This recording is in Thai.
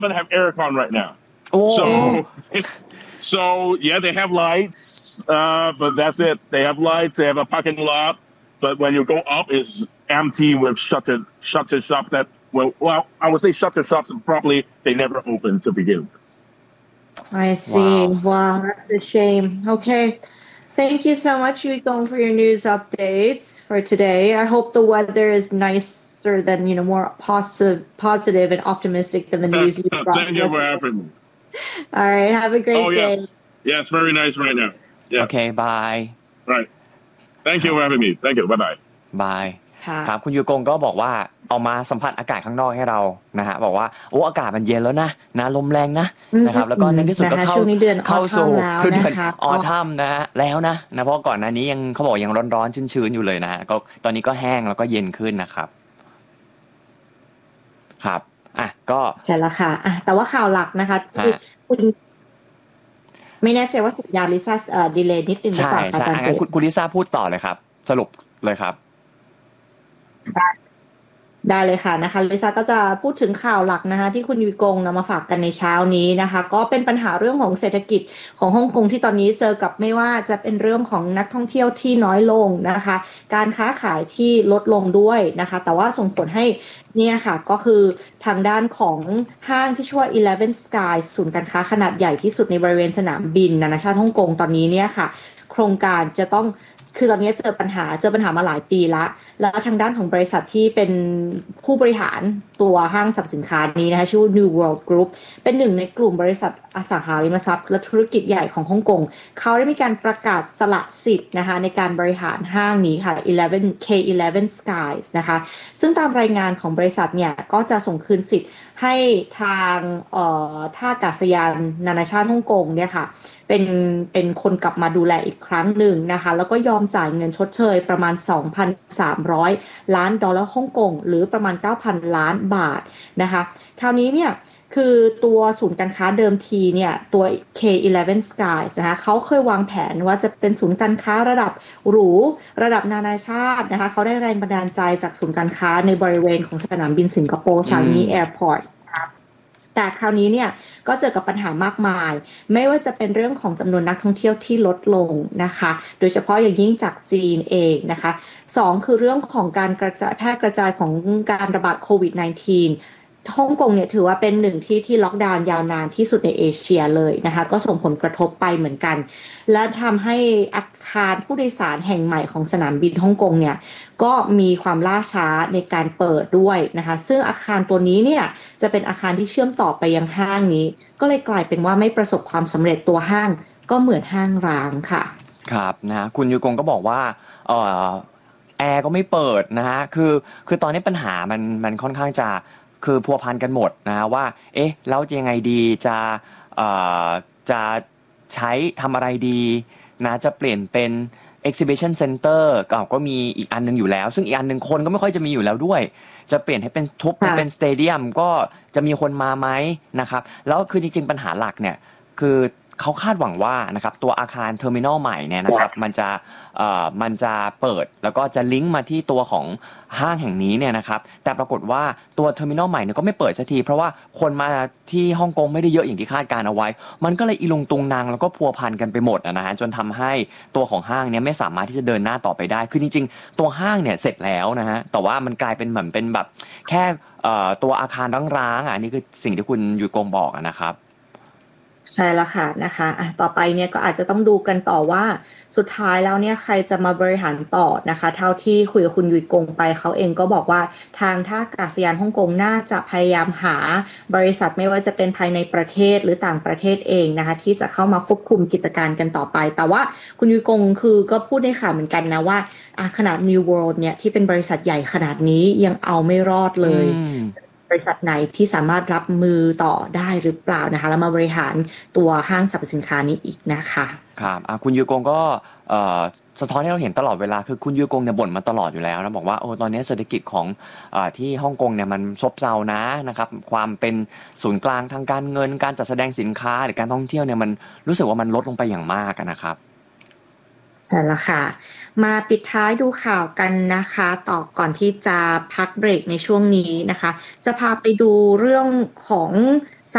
don't have aircon right now. So yeah, they have lights, but that's it. They have lights. They have a parking lot, but when you go up, it's empty with shutter shop that well, I would say shutter shops probably they never open to begin with. I see. Wow, that's a shame. Okay. Thank you so much, Yuigong, for your news updates for today. I hope the weather is nicer than, more positive and optimistic than the news you brought. Thank you for having me. All right. Have a great day. Yes, very nice right now. Yeah. Okay, bye. Right. Thank you for having me. Thank you. Bye-bye. Bye. ครับคุณยูกงก็บอกว่าเอามาสัมผัสอากาศข้างนอกให้เรานะฮะบอกว่าอากาศมันเย็นแล้วนะลมแรงนะครับแล้วก็ในที่สุดก็เข้าสู่เดือนออทัมนะแล้วนะเพราะก่อนหน้านี้ยังเขาบอกยังร้อนๆชื้นๆอยู่เลยนะก็ตอนนี้ก็แห้งแล้วก็เย็นขึ้นนะครับครับก็ใช่แล้วค่ะแต่ว่าข่าวหลักนะคะคุณไม่แน่ใจว่าสัญญาณลิซ่าดีเลย์นิดนึงหรือเปล่าอาจารย์เจคุณลิซ่าพูดต่อเลยครับสรุปเลยครับได้เลยค่ะนะคะลิซ่าก็จะพูดถึงข่าวหลักนะคะที่คุณยูกงนำมาฝากกันในเช้านี้นะคะก็เป็นปัญหาเรื่องของเศรษฐกิจของฮ่องกงที่ตอนนี้เจอกับไม่ว่าจะเป็นเรื่องของนักท่องเที่ยวที่น้อยลงนะคะการค้าขายที่ลดลงด้วยนะคะแต่ว่าส่งผลให้เนี่ยค่ะก็คือทางด้านของห้างที่ชื่อว่า Eleven Sky ศูนย์การค้าขนาดใหญ่ที่สุดในบริเวณสนามบินนานาชาติฮ่องกงตอนนี้เนี่ยค่ะโครงการจะต้องคือตอนนี้เจอปัญหามาหลายปีแล้วทางด้านของบริษัทที่เป็นผู้บริหารตัวห้างสรรพสินค้านี้นะคะชื่อ New World Group เป็นหนึ่งในกลุ่มบริษัทอสังหาริมทรัพย์และธุรกิจใหญ่ของฮ่องกงเขาได้มีการประกาศสละสิทธิ์นะคะในการบริหารห้างนี้ค่ะ K11 Skies นะคะซึ่งตามรายงานของบริษัทเนี่ยก็จะส่งคืนสิทธิ์ให้ทางท่าอากาศยานนานาชาติฮ่องกงเนี่ยค่ะเป็นคนกลับมาดูแลอีกครั้งหนึ่งนะคะแล้วก็ยอมจ่ายเงินชดเชยประมาณ 2,300 ล้านดอลลาร์ฮ่องกงหรือประมาณ 9,000 ล้านบาทนะคะคราวนี้เนี่ยคือตัวศูนย์การค้าเดิมทีเนี่ยตัว K11 Skies นะคะเขาเคยวางแผนว่าจะเป็นศูนย์การค้าระดับหรูระดับนานาชาตินะคะเขาได้แรงบันดาลใจจากศูนย์การค้าในบริเวณของสนามบินสิงคโปร์ชางงีแอร์พอร์ตแต่คราวนี้เนี่ยก็เจอกับปัญหามากมายไม่ว่าจะเป็นเรื่องของจำนวนนักท่องเที่ยวที่ลดลงนะคะโดยเฉพาะอย่างยิ่งจากจีนเองนะคะ2คือเรื่องของการแพร่กระจายของการระบาดโควิด -19ฮ่องกงเนี่ยถือว่าเป็นหนึ่งที่ล็อกดาวน์ยาวนานที่สุดในเอเชียเลยนะคะก็ส่งผลกระทบไปเหมือนกันและทำให้อาคารผู้โดยสารแห่งใหม่ของสนามบินฮ่องกงเนี่ยก็มีความล่าช้าในการเปิดด้วยนะคะซึ่งอาคารตัวนี้เนี่ยจะเป็นอาคารที่เชื่อมต่อไปยังห้างนี้ก็เลยกลายเป็นว่าไม่ประสบความสำเร็จตัวห้างก็เหมือนห้างร้างค่ะครับนะคุณยูกงก็บอกว่าแอร์ก็ไม่เปิดนะฮะคือตอนนี้ปัญหามันค่อนข้างจะคือพัวพันกันหมดนะว่าแล้วจะยังไงดีจะใช้ทำอะไรดีนะจะเปลี่ยนเป็น exhibition center ก็มีอีกอันนึงอยู่แล้วซึ่งอีกอันนึงคนก็ไม่ค่อยจะมีอยู่แล้วด้วยจะเปลี่ยนให้เป็นเป็นสเตเดียมก็จะมีคนมาไหมนะครับแล้วคือจริงๆปัญหาหลักเนี่ยคือเขาคาดหวังว่านะครับตัวอาคารเทอร์มินอลใหม่เนี่ยนะครับมันจะเปิดแล้วก็จะลิงก์มาที่ตัวของห้างแห่งนี้เนี่ยนะครับแต่ปรากฏว่าตัวเทอร์มินอลใหม่เนี่ยก็ไม่เปิดสักทีเพราะว่าคนมาที่ฮ่องกงไม่ได้เยอะอย่างที่คาดการเอาไว้มันก็เลยอีลุงตุงนางแล้วก็พัวพันกันไปหมดนะฮะจนทำให้ตัวของห้างเนี่ยไม่สามารถที่จะเดินหน้าต่อไปได้คือจริงๆตัวห้างเนี่ยเสร็จแล้วนะฮะแต่ว่ามันกลายเป็นเหมือนเป็นแบบแค่ตัวอาคารร้างๆนี่คือสิ่งที่คุณยูกงบอกนะครับใช่แล้วค่ะนะคะต่อไปเนี่ยก็อาจจะต้องดูกันต่อว่าสุดท้ายแล้วเนี่ยใครจะมาบริหารต่อนะคะเท่าที่คุยกับคุณยุยกงไปเขาเองก็บอกว่าทางท่าอากาศยานฮ่องกงน่าจะพยายามหาบริษัทไม่ว่าจะเป็นภายในประเทศหรือต่างประเทศเองนะคะที่จะเข้ามาควบคุมกิจการกันต่อไปแต่ว่าคุณยุยกงคือก็พูดในข่าวเหมือนกันนะว่าขนาด New World เนี่ยที่เป็นบริษัทใหญ่ขนาดนี้ยังเอาไม่รอดเลยบริษัทไหนที่สามารถรับมือต่อได้หรือเปล่านะคะแล้วมาบริหารตัวห้างสรรพสินค้านี้อีกนะคะครับคุณยูกงก็สะท้อนให้เราเห็นตลอดเวลาคือคุณยูกงเนี่ยบ่นมาตลอดอยู่แล้วนะบอกว่าตอนนี้เศรษฐกิจของที่ฮ่องกงเนี่ยมันซบเซานะครับความเป็นศูนย์กลางทางการเงินการจัดแสดงสินค้าหรือการท่องเที่ยวเนี่ยมันรู้สึกว่ามันลดลงไปอย่างมากนะครับใช่แล้วค่ะมาปิดท้ายดูข่าวกันนะคะต่อก่อนที่จะพักเบรกในช่วงนี้นะคะจะพาไปดูเรื่องของส